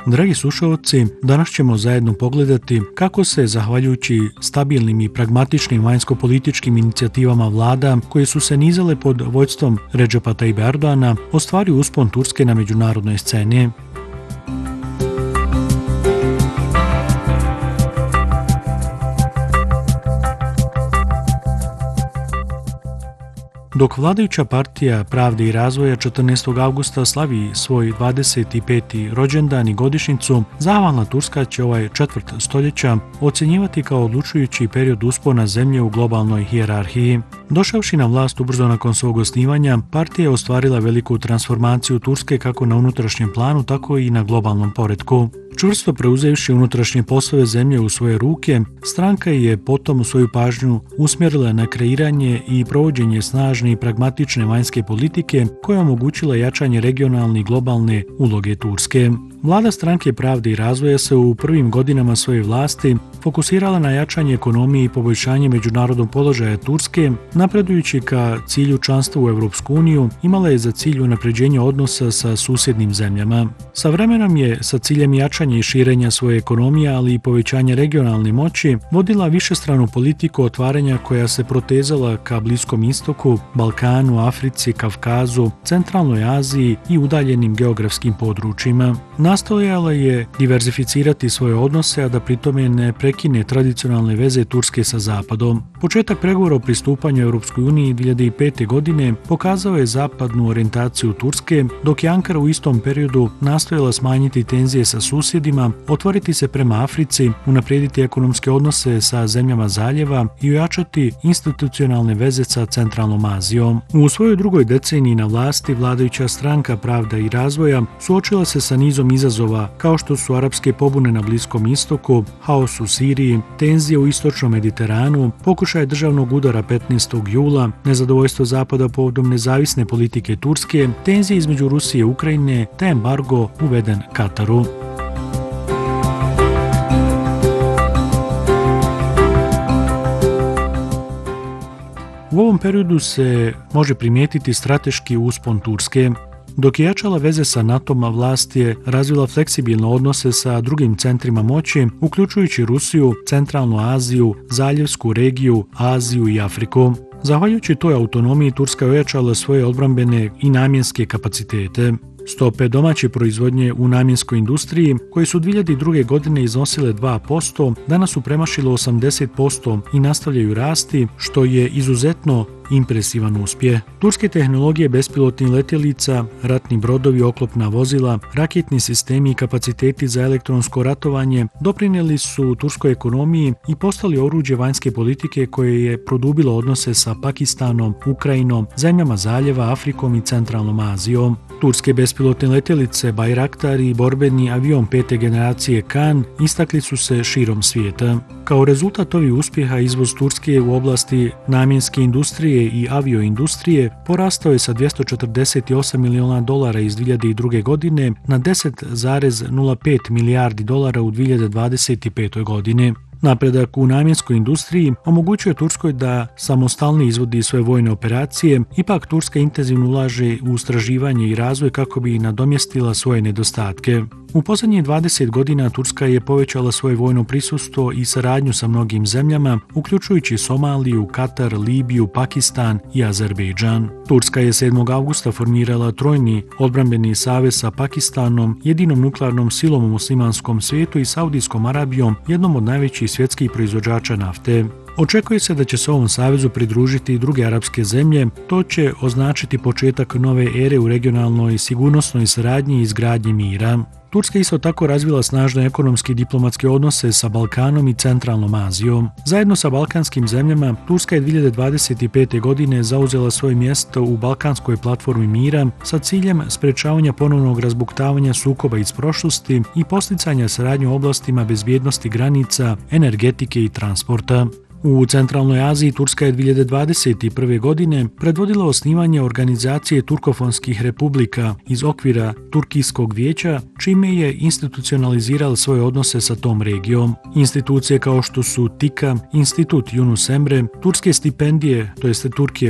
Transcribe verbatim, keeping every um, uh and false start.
Dragi slušalci, danas ćemo zajedno pogledati kako se, zahvaljujući stabilnim i pragmatičnim vanjsko-političkim inicijativama vlada koje su se nizale pod vođstvom Redžepa Tajipa Erdoana, ostvario uspon Turske na međunarodnoj sceni. Dok vladajuća partija Pravde i razvoja četrnaestog avgusta slavi svoj dvadeset peti rođendan i godišnjicu, zahvalna Turska će ovaj četvrt stoljeća ocjenjivati kao odlučujući period uspona zemlje u globalnoj hijerarhiji. Došavši na vlast ubrzo nakon svog osnivanja, partija je ostvarila veliku transformaciju Turske kako na unutrašnjem planu, tako i na globalnom poretku. Čvrsto preuzevši unutrašnje poslove zemlje u svoje ruke, stranka je potom svoju pažnju usmjerila na kreiranje i provođenje snažne i pragmatične vanjske politike koja je omogućila jačanje regionalne i globalne uloge Turske. Vlada Stranke Pravde i razvoja se u prvim godinama svoje vlasti fokusirala na jačanje ekonomije i poboljšanje međunarodnog položaja Turske, napredujući ka cilju članstva u Europsku uniju, imala je za cilj unapređenje odnosa sa susjednim zemljama. Sa vremenom je, sa ciljem jačanja i širenja svoje ekonomije, ali i povećanja regionalne moći, vodila višestranu politiku otvaranja koja se protezala ka Bliskom istoku, Balkanu, Africi, Kavkazu, Centralnoj Aziji i udaljenim geografskim područjima. Nastojala je diverzificirati svoje odnose, a da pritome ne prekine tradicionalne veze Turske sa Zapadom. Početak pregovora o pristupanju Europskoj uniji dvije hiljade pete. godine pokazao je zapadnu orijentaciju Turske, dok je Ankara u istom periodu nastojala smanjiti tenzije sa susjedima, otvoriti se prema Africi, unaprijediti ekonomske odnose sa zemljama zaljeva i ojačati institucionalne veze sa Centralnom Azijom. U svojoj drugoj deceniji na vlasti vladajuća Stranka Pravda i razvoja suočila se sa nizom izazova kao što su arapske pobune na Bliskom istoku, haos u Siriji, tenzije u istočnom Mediteranu, pokušaj državnog udara petnaestog jula, nezadovoljstvo Zapada povodom nezavisne politike Turske, tenzije između Rusije i Ukrajine te embargo uveden Kataru. U ovom periodu se može primijetiti strateški uspon Turske. Dok je jačala veze sa NATO-om, vlast je razvila fleksibilne odnose sa drugim centrima moći, uključujući Rusiju, Centralnu Aziju, Zaljevsku regiju, Aziju i Afriku. Zahvaljujući toj autonomiji, Turska je ojačala svoje odbrambene i namjenske kapacitete. Stope domaće proizvodnje u namjenskoj industriji, koje su dvije hiljade druge. godine iznosile dva posto, danas su premašile osamdeset posto i nastavljaju rasti, što je izuzetno impresivan uspjeh. Turske tehnologije bespilotnih letjelica, ratni brodovi, oklopna vozila, raketni sistemi i kapaciteti za elektronsko ratovanje doprinijeli su turskoj ekonomiji i postali oruđe vanjske politike koje je produbilo odnose sa Pakistanom, Ukrajinom, zemljama zaljeva, Afrikom i Centralnom Azijom. Turske bespilotne letjelice Bayraktar i borbeni avion pete generacije Kan istakli su se širom svijeta. Kao rezultat ovih uspjeha izvoz Turske u oblasti namjenske industrije i avioindustrije porastao je sa dvjesto četrdeset osam miliona dolara iz dvije hiljade druge. godine na deset zarez nula pet milijardi dolara u dvije hiljade dvadeset pete. godine. Napredak u namjenskoj industriji omogućuje Turskoj da samostalno izvodi svoje vojne operacije, ipak Turska intenzivno ulaže u istraživanje i razvoj kako bi nadomjestila svoje nedostatke. U posljednjih dvadeset godina Turska je povećala svoje vojno prisustvo i saradnju sa mnogim zemljama, uključujući Somaliju, Katar, Libiju, Pakistan i Azerbejdžan. Turska je sedmog avgusta formirala trojni odbrambeni savez sa Pakistanom, jedinom nuklearnom silom u muslimanskom svijetu, i Saudijskom Arabijom, jednom od najvećih svjetskih proizvođača nafte. Očekuje se da će se ovom savezu pridružiti i druge arapske zemlje. To će označiti početak nove ere u regionalnoj sigurnosnoj saradnji i izgradnji mira. Turska isto tako razvila snažne ekonomske i diplomatske odnose sa Balkanom i Centralnom Azijom. Zajedno sa balkanskim zemljama, Turska je dvije hiljade dvadeset pete. godine zauzela svoje mjesto u Balkanskoj platformi mira sa ciljem sprečavanja ponovnog razbuktavanja sukoba iz prošlosti i posticanja saradnje u oblastima bezbjednosti granica, energetike i transporta. U Centralnoj Aziji Turska je dvije hiljade dvadeset prve. godine predvodila osnivanje organizacije turkofonskih republika iz okvira Turkijskog vijeća, čime je institucionalizirala svoje odnose sa tom regijom. Institucije kao što su TİKA, Institut Yunus Emre, turske stipendije, to jest Turkije